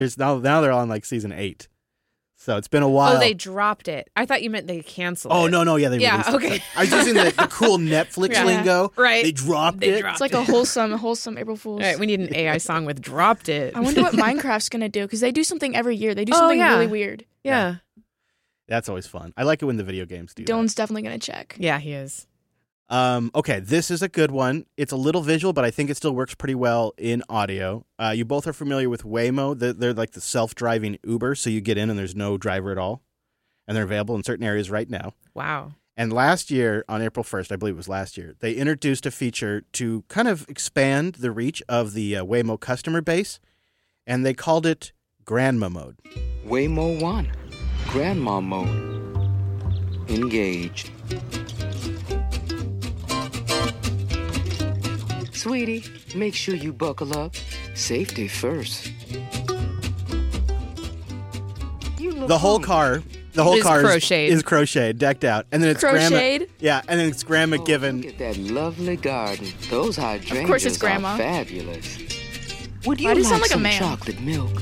Now they're on like season 8. So it's been a while. Oh, they dropped it. I thought you meant they canceled it. Oh, no, yeah, they released it. Okay. I was using the cool Netflix lingo. Right. They dropped it. It's like a wholesome April Fool's. All right, we need an AI song with dropped it. I wonder what Minecraft's going to do, because they do something every year. They do something really weird. Yeah. That's always fun. I like it when the video games do Dylan's definitely going to check. Yeah, he is. Okay, this is a good one. It's a little visual, but I think it still works pretty well in audio. You both are familiar with Waymo. They're like the self-driving Uber, so you get in and there's no driver at all. And they're available in certain areas right now. Wow. And last year, on April 1st, I believe it was last year, they introduced a feature to kind of expand the reach of the Waymo customer base, and they called it Grandma Mode. Waymo 1, Grandma Mode. Engaged. Sweetie, make sure you buckle up. Safety first. The whole car crocheted. is crocheted, decked out, and then it's Crocheted? and then it's Grandma given. Look at that lovely garden. Those hydrangeas Of course it's Grandma. are fabulous. Would you Why do you like sound like a some man? chocolate milk?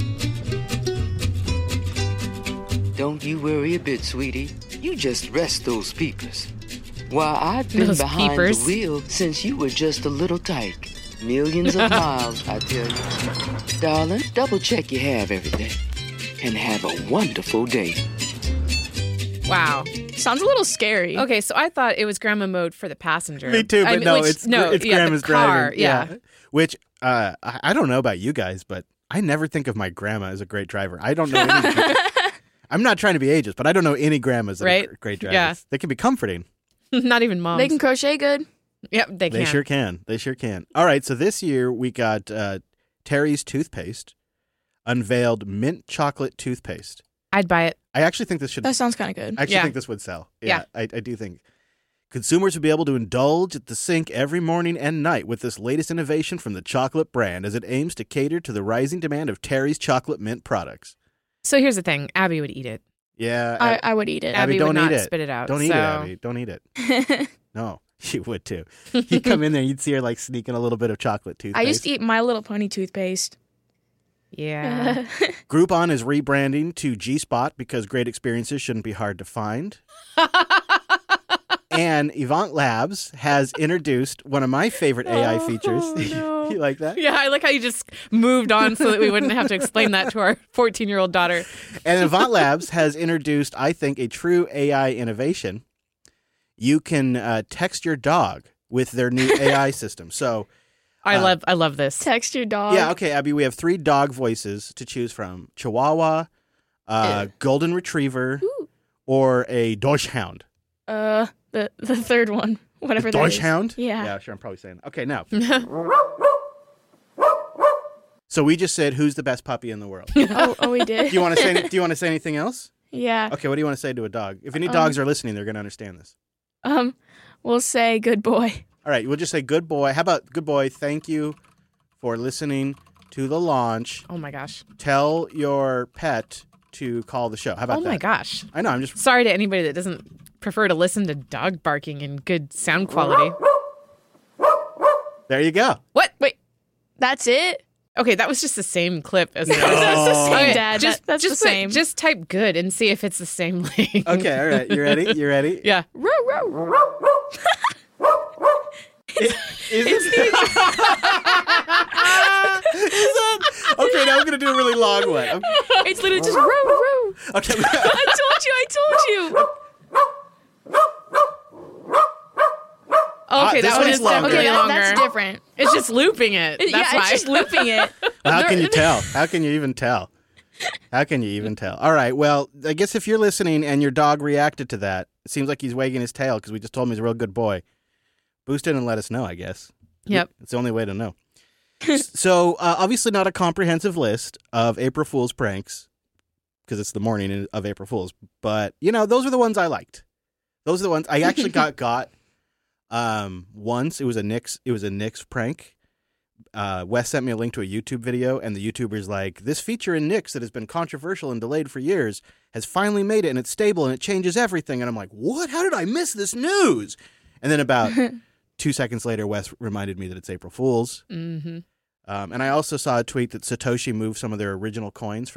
Don't you worry a bit, sweetie. You just rest those peepers. Why, I've been Those behind peepers. the wheel since you were just a little tyke. Millions of miles, I tell you. Darling, double check you have everything. And have a wonderful day. Wow. Sounds a little scary. Okay, so I thought it was Grandma Mode for the passenger. Me too, but it's Grandma's the car, driving. Yeah. Which I don't know about you guys, but I never think of my grandma as a great driver. I don't know any. I'm not trying to be ageist, but I don't know any grandmas that are great drivers. Yeah. They can be comforting. Not even moms. They can crochet good. Yep, they can. They sure can. All right, so this year we got Terry's toothpaste unveiled mint chocolate toothpaste. I'd buy it. I actually think this should. That sounds kind of good. I actually Yeah. think this would sell. Yeah. I do think. Consumers would be able to indulge at the sink every morning and night with this latest innovation from the chocolate brand as it aims to cater to the rising demand of Terry's chocolate mint products. So here's the thing. Abby would eat it. Yeah. I would eat it. Abby, would don't not eat it. spit it out. Don't eat it, Abby. Don't eat it. No, she would too. You'd come in there, you'd see her like sneaking a little bit of chocolate toothpaste. I used to eat My Little Pony toothpaste. Yeah. Groupon is rebranding to G-Spot because great experiences shouldn't be hard to find. And Avant Labs has introduced one of my favorite AI features. no. You like that? Yeah, I like how you just moved on so that we wouldn't have to explain that to our 14-year-old daughter. And Avant Labs has introduced, I think, a true AI innovation. You can text your dog with their new AI system. So, I love this. Text your dog. yeah, okay, Abby, we have 3 dog voices to choose from: Chihuahua, Golden Retriever, or a Dachshund. The third one, whatever that is. Dachshund? Yeah. Yeah, sure, I'm probably saying that. Okay, now. So we just said, who's the best puppy in the world? Do Oh, we did. you want to say anything else? Yeah. Okay, what do you want to say to a dog? If any dogs are listening, they're going to understand this. We'll say good boy. All right, we'll just say good boy. How about good boy? Thank you for listening to the launch. Oh my gosh. Tell your pet to call the show. How about that? Oh my gosh. I know, I'm just... Sorry to anybody that doesn't prefer to listen to dog barking in good sound quality. There you go. What? Wait, that's it? Okay, that was just the same clip as That's the same, Okay, Dad. That's the same. Just type good and see if it's the same link. Okay, all right. You ready? You ready? Yeah. Row, row. Is it? Okay, now I'm going to do a really long one. It's literally just row, row. Okay. I told you. Okay, this that one one's is longer. definitely Okay, longer. that's different. It's just looping it. That's yeah, why. it's just looping it. How can you tell? How can you even tell? How can you even tell? All right, well, I guess if you're listening and your dog reacted to that, it seems like he's wagging his tail because we just told him he's a real good boy. Boost in and let us know, I guess. Yep. It's the only way to know. So, obviously not a comprehensive list of April Fool's pranks because it's the morning of April Fool's. But, those are the ones I liked. Those are the ones I actually got once. It was a Nix prank. Wes sent me a link to a YouTube video, and the YouTuber's like, this feature in Nix that has been controversial and delayed for years has finally made it, and it's stable, and it changes everything. And I'm like, what? How did I miss this news? And then about 2 seconds later, Wes reminded me that it's April Fool's. Mm-hmm. And I also saw a tweet that Satoshi moved some of their original coins from